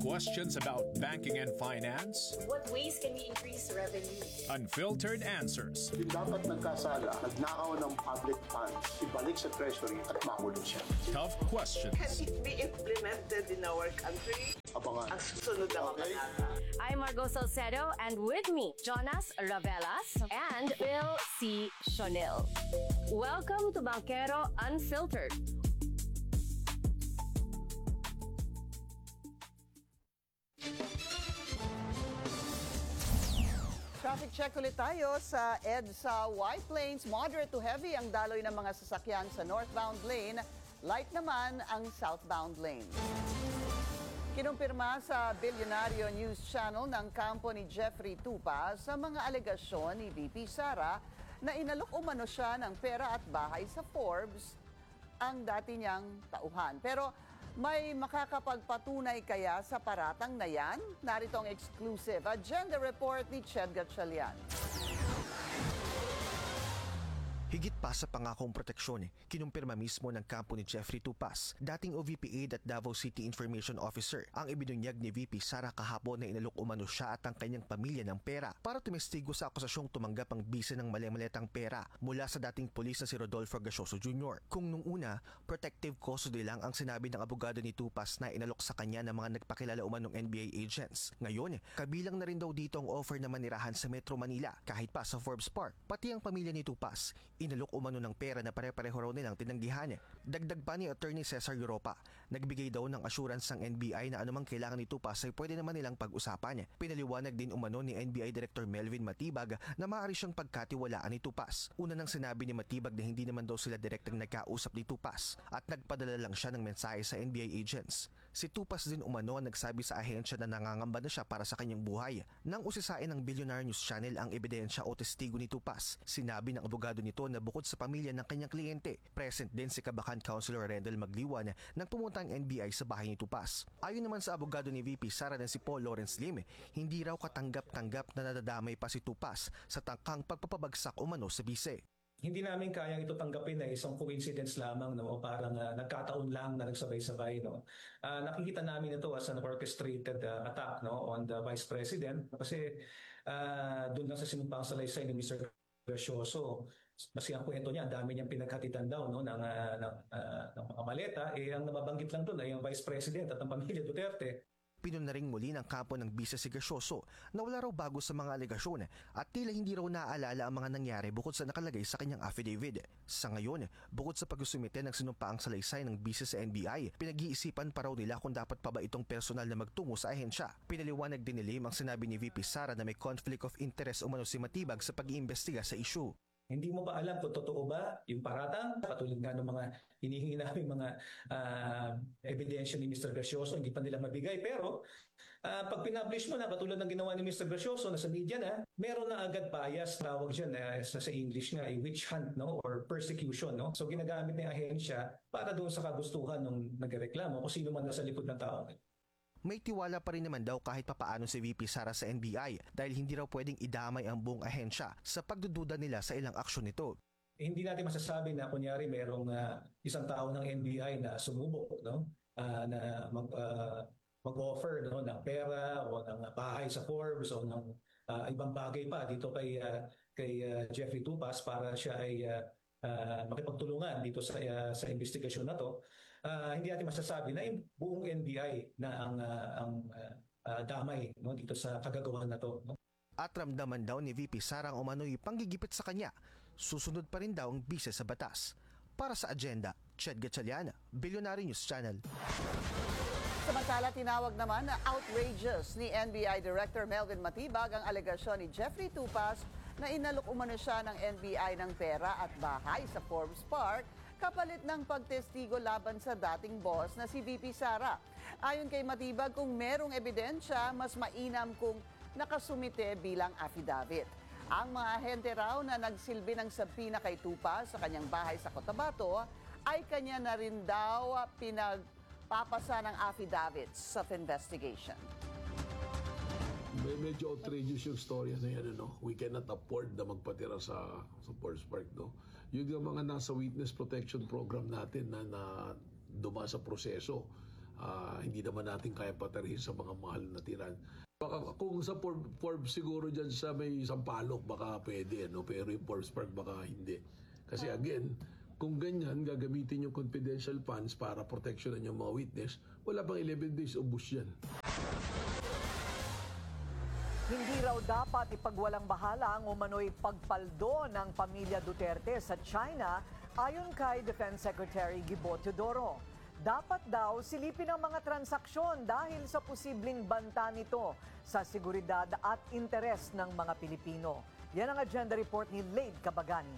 Questions about banking and finance? What ways can we increase revenue? Unfiltered answers. Yung dapat nagkasala, nagnakaw ng public funds, ibalik sa treasury at makulong siya. Tough questions. Can it be implemented in our country? Abangan. Ang susunod na kabanata. I'm Margot Salcedo, and with me, Jonas Ravelas and Bill C. Shonil. Welcome to Bankero Unfiltered. Traffic check ulit tayo sa EDSA White Plains. Moderate to heavy ang daloy ng mga sasakyan sa northbound lane. Light naman ang southbound lane. Kinumpirma sa Bilyonaryo News Channel ng kampo ni Jeffrey Tupa sa mga alegasyon ni VP Sara na inalok umano siya ng pera at bahay sa Forbes ang dati niyang tauhan. Pero may makakapagpatunay kaya sa paratang na yan? Narito ang exclusive agenda report ni Ched Gatchalian. Higit pa sa pangakong proteksyon, kinumpirma mismo ng kampo ni Jeffrey Tupas, dating OVP-8 at Davao City Information Officer, ang ibinunyag ni VP Sara kahapon na inalok umano siya at ang kanyang pamilya ng pera para tumestigo sa akusasyong tumanggap ang bisa ng mali-maletang pera mula sa dating pulis na si Rodolfo Gasioso Jr. Kung nung una, protective custody lang ang sinabi ng abogado ni Tupas na inalok sa kanya ng mga nagpakilala umanong NBA agents. Ngayon, kabilang na rin daw dito ang offer na manirahan sa Metro Manila kahit pa sa Forbes Park. Pati ang pamilya ni Tupas, inalok umano ng pera na pare-pareho raw nilang tinanggihan. Dagdag pa ni Attorney Cesar Europa, nagbigay daw ng assurance ng NBI na anumang kailangan ni Tupas ay pwede naman nilang pag-usapan. Pinaliwanag din umano ni NBI Director Melvin Matibag na maaari siyang pagkatiwalaan ni Tupas. Una nang sinabi ni Matibag na hindi naman daw sila direktang nagkausap ni Tupas at nagpadala lang siya ng mensahe sa NBI agents. Si Tupas din umano nagsabi sa ahensya na nangangamba na siya para sa kanyang buhay. Nang usisain ng Billionaire News Channel ang ebidensya o testigo ni Tupas, sinabi ng abogado nito na bukod sa pamilya ng kanyang kliyente, present din si Kabakan Councilor Rendel Magliwan nang pumunta ang NBI sa bahay ni Tupas. Ayon naman sa abogado ni VP Sara na si Paul Lawrence Lim, hindi raw katanggap-tanggap na nadadamay pa si Tupas sa tangkang pagpapabagsak umano sa bise. Hindi namin kayang ito tanggapin na isang coincidence lamang, no, o parang nagkataon lang na nagsabay-sabay, no. Nakikita namin ito as an orchestrated attack, no, on the Vice President kasi doon lang sa sinumpang salaysay ni Mr. Gasioso. Kasi ang kwento niya, ang dami niyang pinaghatitan daw, no, ng mga maleta. Ang nababanggit lang doon ay ang Vice President at ang pamilya Duterte. Pinunaring muli ng kampo ng bisa si Gasioso na wala raw bago sa mga alegasyon at tila hindi raw naaalala ang mga nangyari bukod sa nakalagay sa kanyang affidavit. Sa ngayon, bukod sa pag-usumite ng sinumpaang salaysay ng bisa sa NBI, pinag-iisipan pa raw nila kung dapat pa ba itong personal na magtungo sa ahensya. Pinaliwanag din ni Lim ang sinabi ni VP Sara na may conflict of interest umano si Matibag sa pag-iimbestiga sa issue. Hindi mo ba alam kung totoo ba yung paratang? Katulad nga ng mga hinihingi namin mga ebidensya ni Mr. Gasioso, hindi pa nila mabigay. Pero pag pinablish mo na, katulad ng ginawa ni Mr. Gasioso na sa media na, meron na agad bias, tawag dyan sa English nga, witch hunt, no, or persecution. No? So ginagamit ng ahensya para doon sa kagustuhan ng nagreklamo kung sino man nasa likod ng tao. May tiwala pa rin naman daw kahit papaano si VP Sara sa NBI dahil hindi raw pwedeng idamay ang buong ahensya sa pagdududa nila sa ilang aksyon nito. Hindi natin masasabi na kunyari mayroong isang tao ng NBI na sumubok, no, na mag-offer, no, ng pera o ng bahay sa Forbes o ng ibang bagay pa dito kay Jeffrey Tupas para siya ay makipagtulungan dito sa investigasyon na to. Hindi natin masasabi na yung buong NBI na ang damay, no, dito sa kagagawan na to. No? At ramdaman daw ni VP Sara ang umano'y panggigipit sa kanya. Susunod pa rin daw ang bise sa batas. Para sa agenda, Ched Gatchalian, Billionaire News Channel. Samantala, tinawag naman na outrageous ni NBI Director Melvin Matibag ang alegasyon ni Jeffrey Tupas na inalok umano siya ng NBI ng pera at bahay sa Forbes Park kapalit ng pagtestigo laban sa dating boss na si VP Sara. Ayon kay Matibag, kung merong ebidensya, mas mainam kung nakasumite bilang affidavit. Ang mga ahente raw na nagsilbi ng sabina kay Tupas sa kanyang bahay sa Cotabato ay kanya na rin daw pinagpapasa ng affidavits of investigation. Medyo outrageous yung story na yan, ano? We cannot afford na magpatira sa Forbes Park, no? Yung mga nasa witness protection program natin na duma sa proseso, Hindi naman natin kaya patarhin sa mga mahal na tiran. Baka kung sa Forbes siguro dyan sa may Sampaloc baka pwede, no? Pero yung Forbes Park baka hindi. Kasi again, kung ganyan, gagamitin yung confidential funds para proteksyonan yung mga witness, wala pang 11 days, ubus yan. Hindi raw dapat ipagwalang bahala ang umano'y pagpaldo ng pamilya Duterte sa China ayon kay Defense Secretary Gibo Teodoro. Dapat daw silipin ang mga transaksyon dahil sa posibleng banta nito sa seguridad at interes ng mga Pilipino. Yan ang agenda report ni Lade Cabagani.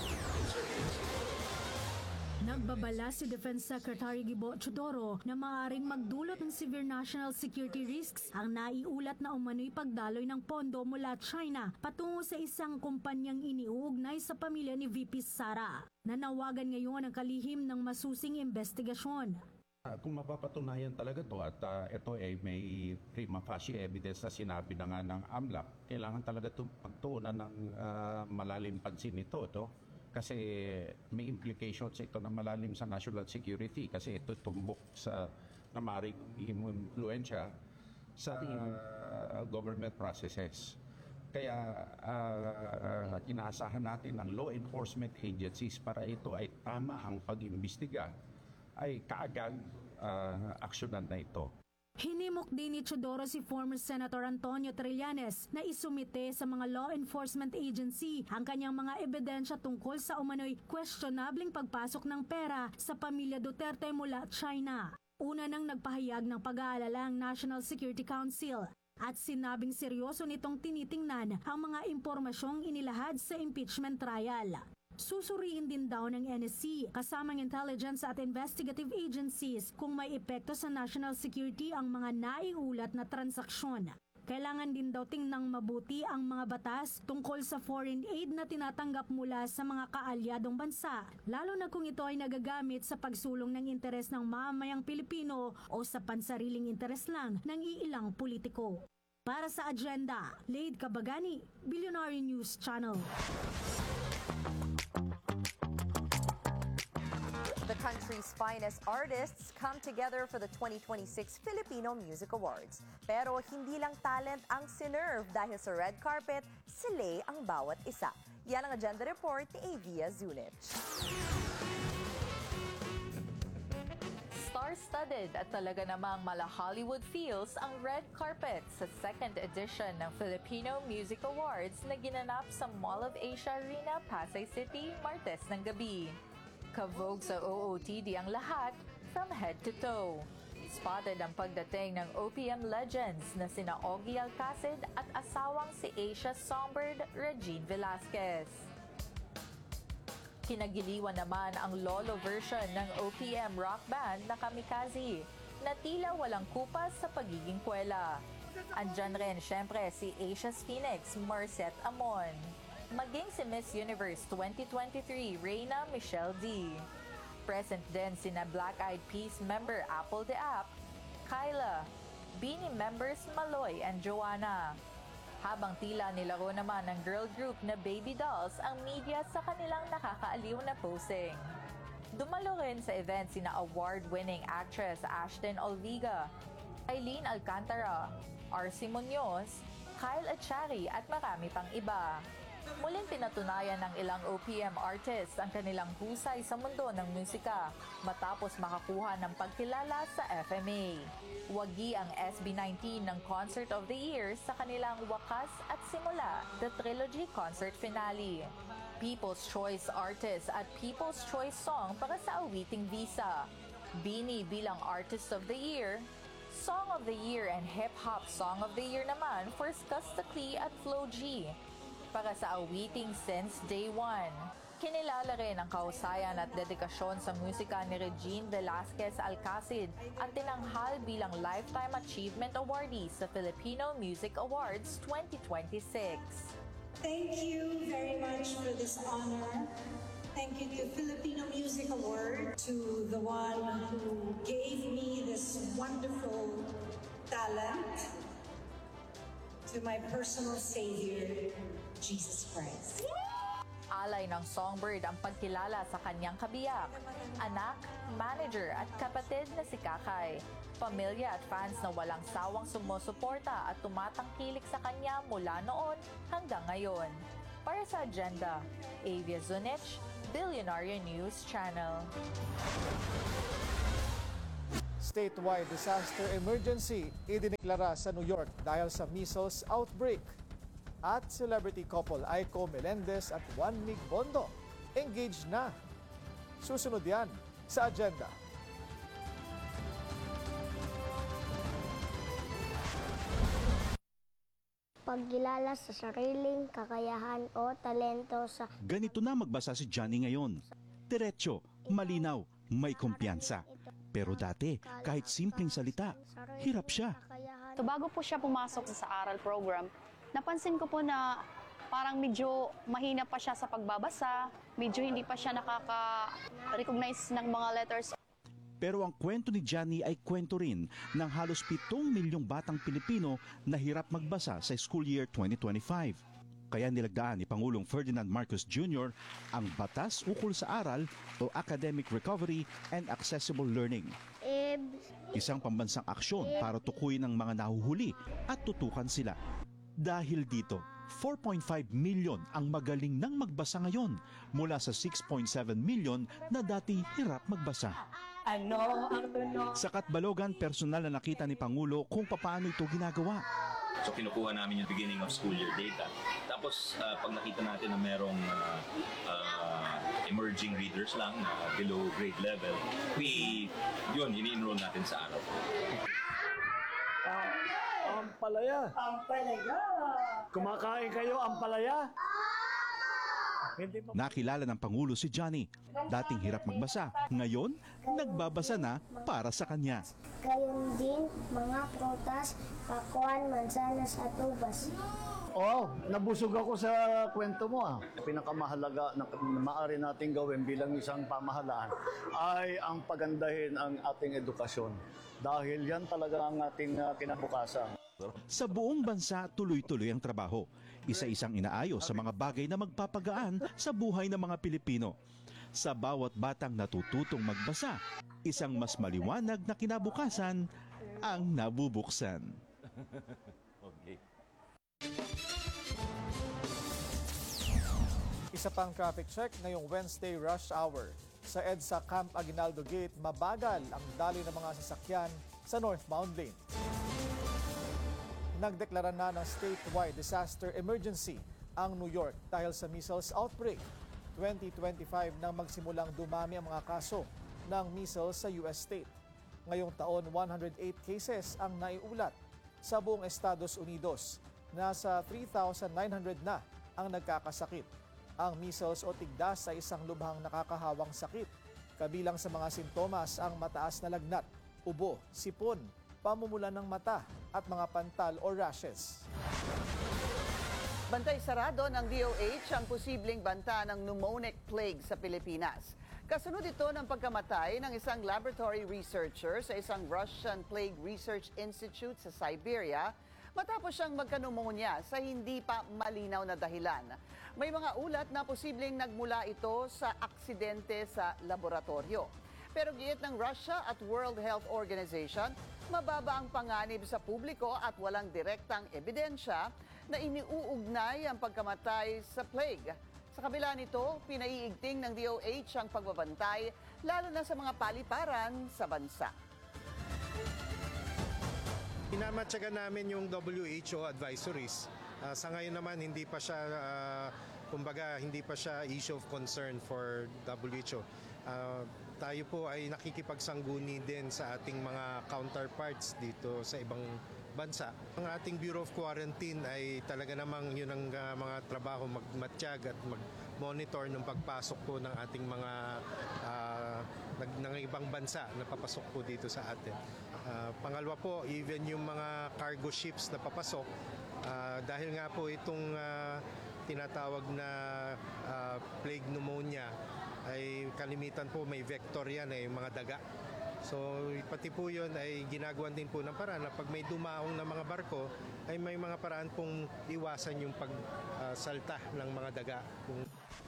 Nagbabala si Defense Secretary Gibo Teodoro na maaaring magdulot ng severe national security risks ang naiulat na umano'y pagdaloy ng pondo mula China patungo sa isang kumpanyang iniuugnay sa pamilya ni VP Sara. Nanawagan ngayon ang kalihim ng masusing investigasyon. Kung mapapatunayan talaga to at ito ay may prima facie evidence na sinabi na nga ng AMLAC, kailangan talaga pagtuunan ng malalim pansin ito. Kasi may implications ito na malalim sa national security kasi ito tumbok sa namaring influensya sa government processes. Kaya inaasahan natin ng law enforcement agencies para ito ay tama ang pag-imbestiga ay kaagad aksyonan na ito. Hinimok din ni Teodoro si former Senator Antonio Trillanes na isumite sa mga law enforcement agency ang kanyang mga ebidensya tungkol sa umano'y questionabling pagpasok ng pera sa pamilya Duterte mula China. Una nang nagpahayag ng pag-aalala ang National Security Council at sinabing seryoso nitong tinitingnan ang mga impormasyong inilahad sa impeachment trial. Susuriin din daw ng NSC kasamang intelligence at investigative agencies kung may epekto sa national security ang mga naiulat na transaksyon. Kailangan din daw tingnang mabuti ang mga batas tungkol sa foreign aid na tinatanggap mula sa mga kaalyadong bansa, lalo na kung ito ay nagagamit sa pagsulong ng interes ng mamamayang Pilipino o sa pansariling interes lang ng iilang politiko. Para sa agenda, Lade Cabagani, Billionaire News Channel. The country's finest artists come together for the 2026 Filipino Music Awards. Pero hindi lang talent ang sinerve dahil sa red carpet, slay ang bawat isa. Yan ang agenda report ni Avia Zunich. Star-studded at talaga namang mala Hollywood feels ang red carpet sa second edition ng Filipino Music Awards na ginanap sa Mall of Asia Arena, Pasay City, Martes ng gabi. Kavog sa OOTD ang lahat from head to toe. Spotted ang pagdating ng OPM legends na sina Ogie Alcacid at asawang si Asia Songbird Regine Velasquez. Kinagiliwan naman ang lolo version ng OPM rock band na Kamikaze na tila walang kupas sa pagiging kwela. Andyan rin syempre si Asia's Phoenix Marcet Amon. Maging si Miss Universe 2023 Reyna Michelle D. Present din sina Black Eyed Peas member Apple de App, Kyla, Beanie members Maloy and Joanna. Habang tila nilaro naman ng girl group na Baby Dolls ang media sa kanilang nakakaaliw na posing. Dumalo rin sa event sina award-winning actress Ashton Olviga, Eileen Alcantara, RC Munoz, Kyle Achari at marami pang iba. Muling pinatunayan ng ilang OPM artists ang kanilang husay sa mundo ng musika matapos makakuha ng pagkilala sa FMA. Wagi ang SB19 ng Concert of the Year sa kanilang Wakas at Simula, the Trilogy Concert Finale. People's Choice Artist at People's Choice Song para sa awiting visa. Beanie bilang Artist of the Year, Song of the Year and Hip Hop Song of the Year naman for Skastakli at Flo G. Para sa awiting Since Day One. Kinilala rin ang kahusayan at dedikasyon sa musika ni Regine Velasquez Alcacid at tinanghal bilang Lifetime Achievement Awardee sa Filipino Music Awards 2026. Thank you very much for this honor. Thank you to Filipino Music Award, to the one who gave me this wonderful talent, to my personal savior, Jesus Christ. Alay ng Songbird ang pagkilala sa kanyang kabiyak, anak, manager at kapatid na si Kakay. pamilya at fans na walang sawang sumusuporta at tumatangkilik sa kanya mula noon hanggang ngayon. Para sa Agenda, Avia Zunich, Billionaire News Channel. Statewide disaster emergency idineklara sa New York dahil sa measles outbreak. At celebrity couple Aiko Melendez at Juan Mig Bondo engaged na. Susunod yan sa Agenda. Pagkilala sa sariling kakayahan o talento sa... Ganito na magbasa si Johnny ngayon. Diretso, malinaw, may kumpiyansa. Pero dati, kahit simpleng salita, hirap siya. So bago po siya pumasok sa aral program, napansin ko po na parang medyo mahina pa siya sa pagbabasa, medyo hindi pa siya nakaka-recognize ng mga letters. Pero ang kwento ni Johnny ay kwento rin ng halos 7 milyong batang Pilipino na hirap magbasa sa school year 2025. Kaya nilagdaan ni Pangulong Ferdinand Marcos Jr. ang Batas Ukol sa Aral o Academic Recovery and Accessible Learning. Isang pambansang aksyon para tukuyin ang mga nahuhuli at tutukan sila. Dahil dito, 4.5 milyon ang magaling nang magbasa ngayon mula sa 6.7 milyon na dati hirap magbasa. Sa Katbalogan, personal na nakita ni Pangulo kung paano ito ginagawa. So kinukuha namin yung beginning of school year data. Tapos pag nakita natin na merong emerging readers lang below grade level, ini-enroll natin sa araw. Ampalaya. Ampalaya. Kumakain kayo ampalaya? Nakilala ng Pangulo si Johnny. Dating hirap magbasa, ngayon nagbabasa na para sa kanya. Gayon din mga prutas, pakuan, mansanas at ubas. Nabusog ako sa kwento mo. Pinakamahalaga na maaari nating gawin bilang isang pamahalaan ay ang pagandahin ang ating edukasyon. Dahil yan talaga ang ating kinabukasan. Sa buong bansa, tuloy-tuloy ang trabaho. Isa-isang inaayos sa mga bagay na magpapagaan sa buhay ng mga Pilipino. Sa bawat batang natututong magbasa, isang mas maliwanag na kinabukasan ang nabubuksan. Isa pang traffic check ngayong Wednesday rush hour. Sa EDSA Camp Aguinaldo Gate, mabagal ang daloy ng mga sasakyan sa northbound lane. Nagdeklara na ng statewide disaster emergency ang New York dahil sa measles outbreak. 2025 nang magsimulang dumami ang mga kaso ng measles sa US state. Ngayong taon, 108 cases ang naiulat sa buong Estados Unidos. Nasa 3,900 na ang nagkakasakit. Ang measles o tigdas ay isang lubhang nakakahawang sakit. Kabilang sa mga sintomas ang mataas na lagnat, ubo, sipon, pamumulan ng mata at mga pantal o rashes. Bantay sarado ng DOH ang posibleng banta ng pneumonic plague sa Pilipinas. Kasunod ito ng pagkamatay ng isang laboratory researcher sa isang Russian Plague Research Institute sa Siberia matapos siyang magka-pneumonia sa hindi pa malinaw na dahilan. May mga ulat na posibleng nagmula ito sa aksidente sa laboratorio. Pero giit ng Russia at World Health Organization, mababa ang panganib sa publiko at walang direktang ebidensya na iniuugnay ang pagkamatay sa plague. Sa kabila nito, pinaiigting ng DOH ang pagbabantay lalo na sa mga paliparan sa bansa. Inamatyagan namin yung WHO advisories. Sa ngayon naman hindi pa siya hindi pa siya issue of concern for WHO. Tayo po ay nakikipagsangguni din sa ating mga counterparts dito sa ibang bansa. Ang ating Bureau of Quarantine ay talaga namang yun ang mga trabaho, magmatiyag at mag-monitor ng pagpasok po ng ating mga ng ibang bansa na papasok po dito sa atin. Pangalawa po, even yung mga cargo ships na papasok, dahil nga po itong tinatawag na plague pneumonia ay kalimitan po may vector yan yung mga daga. So pati po yun ay ginagawan din po ng paraan na pag may dumaong na mga barko ay may mga paraan pong iwasan yung pagsalta ng mga daga.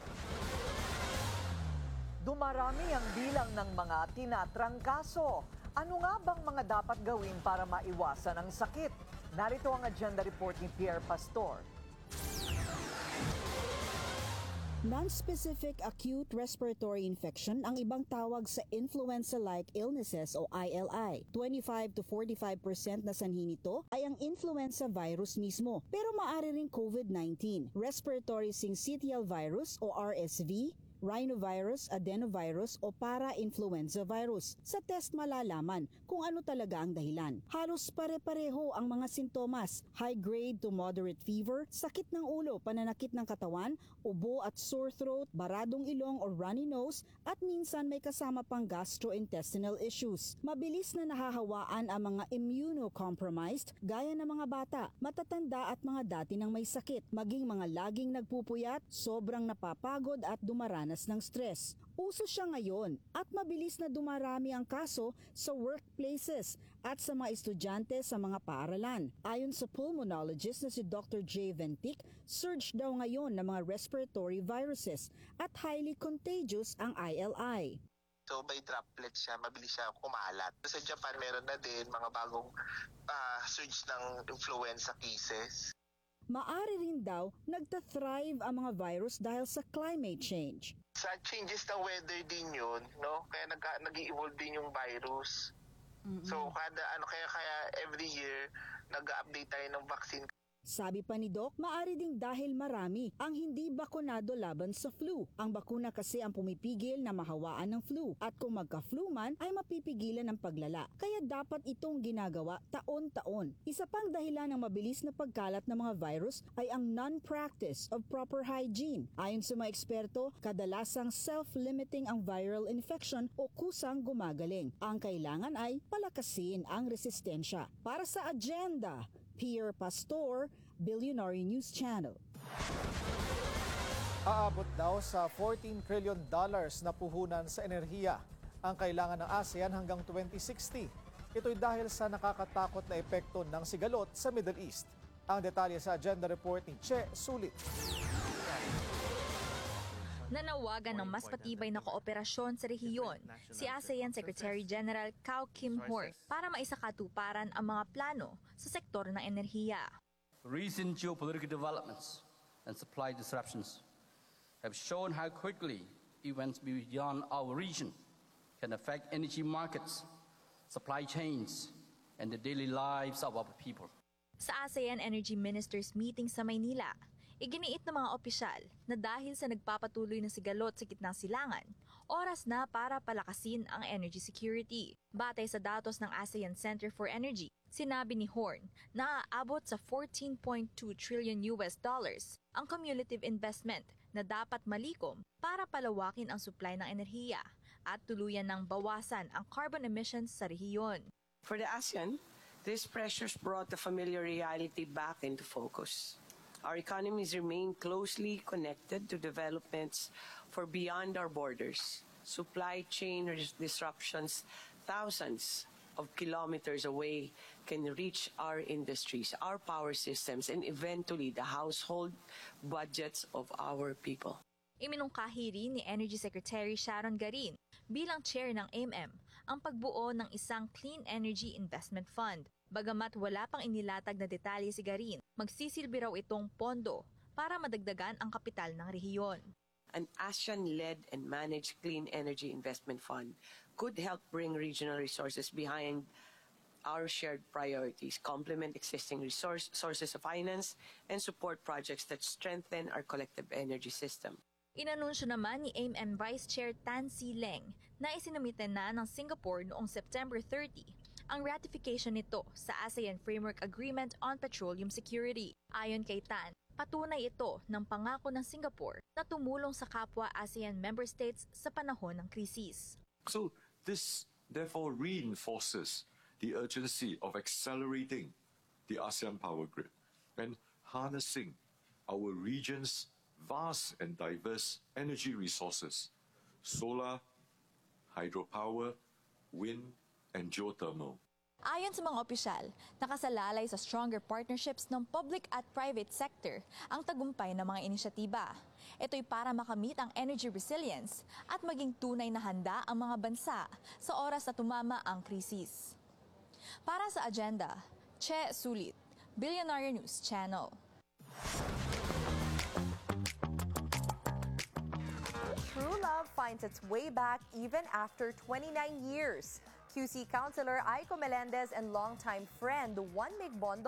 Dumarami ang bilang ng mga tinatrangkaso Ano nga bang mga dapat gawin para maiwasan ang sakit? Narito ang agenda report ni Pierre Pastor. Non-specific acute respiratory infection ang ibang tawag sa influenza-like illnesses o ILI. 25 to 45% na sanhi nito ay ang influenza virus mismo, pero maaari ring COVID-19, respiratory syncytial virus o RSV, rhinovirus, adenovirus o para-influenza virus. Sa test malalaman kung ano talaga ang dahilan. Halos pare-pareho ang mga sintomas, high-grade to moderate fever, sakit ng ulo, pananakit ng katawan, ubo at sore throat, baradong ilong o runny nose, at minsan may kasama pang gastrointestinal issues. Mabilis na nahahawaan ang mga immunocompromised gaya ng mga bata, matatanda at mga dati nang may sakit, maging mga laging nagpupuyat, sobrang napapagod at dumaranas ng stress. Uso siya ngayon at mabilis na dumarami ang kaso sa workplaces at sa mga estudyante sa mga paaralan. Ayon sa pulmonologist na si Dr. Jay Ventic, surge daw ngayon ng mga respiratory viruses at highly contagious ang ILI. So by droplets siya, mabilis siya kumalat. Sa Japan meron na din mga bagong surge ng influenza cases. Maari rin daw nagta-thrive ang mga virus dahil sa climate change. Sa changes ng weather din yun, no? Kaya nag-i-evolve din yung virus. So kaya every year nag-update tayo ng vaccine. Sabi pa ni Doc, maari ding dahil marami ang hindi bakunado laban sa flu. Ang bakuna kasi ang pumipigil na mahawaan ng flu at kung magka-flu man ay mapipigilan ang paglala. Kaya dapat itong ginagawa taon-taon. Isa pang dahilan ng mabilis na pagkalat ng mga virus ay ang non-practice of proper hygiene. Ayon sa mga eksperto, kadalasang self-limiting ang viral infection o kusang gumagaling. Ang kailangan ay palakasin ang resistensya. Para sa agenda, Pierre Pastor, Billionaire News Channel. Aabot daw sa $14 trillion na puhunan sa enerhiya ang kailangan ng ASEAN hanggang 2060. Ito'y dahil sa nakakatakot na epekto ng sigalot sa Middle East. Ang detalye sa agenda report ni Che Sulit. Nanawagan ng mas patibay na kooperasyon sa rehiyon si ASEAN Secretary General Kao Kim Horn para maisakatuparan ang mga plano sa sektor ng enerhiya. Recent geopolitical developments and supply disruptions have shown how quickly events beyond our region can affect energy markets, supply chains, and the daily lives of our people. Sa ASEAN Energy Ministers meeting sa Maynila, iginiit ng mga opisyal na dahil sa nagpapatuloy na sigalot sa gitnang silangan, oras na para palakasin ang energy security. Batay sa datos ng ASEAN Center for Energy, sinabi ni Horn na aabot sa $14.2 trillion ang cumulative investment na dapat malikom para palawakin ang supply ng enerhiya at tuluyan ng bawasan ang carbon emissions sa rehiyon. For the ASEAN, these pressures brought the familiar reality back into focus. Our economies remain closely connected to developments for beyond our borders. Supply chain disruptions thousands of kilometers away can reach our industries, our power systems, and eventually the household budgets of our people. Iminungkahi rin ni Energy Secretary Sharon Garin bilang chair ng AMM ang pagbuo ng isang Clean Energy Investment Fund. Bagamat wala pang inilatag na detalye si Garin, magsisilbi raw itong pondo para madagdagan ang kapital ng rehiyon. An ASEAN-led and managed Clean Energy Investment Fund could help bring regional resources behind our shared priorities, complement existing sources of finance, and support projects that strengthen our collective energy system. Inanunsyo naman ni AMM Vice Chair Tan See Leng na isinumite na ng Singapore noong September 30 ang ratification nito sa ASEAN Framework Agreement on Petroleum Security. Ayon kay Tan, patunay ito ng pangako ng Singapore na tumulong sa kapwa ASEAN member states sa panahon ng krisis. So this therefore reinforces the urgency of accelerating the ASEAN power grid and harnessing our region's vast and diverse energy resources, solar, hydropower, wind, and geothermal. Ayon sa mga opisyal, nakasalalay sa stronger partnerships ng public at private sector ang tagumpay ng mga inisyatiba. Ito'y para makamit ang energy resilience at maging tunay na handa ang mga bansa sa oras na tumama ang krisis. Para sa agenda, Che Sulit, Billionaire News Channel. True love finds its way back even after 29 years. QC counselor Aiko Melendez and longtime friend Juan Migbondo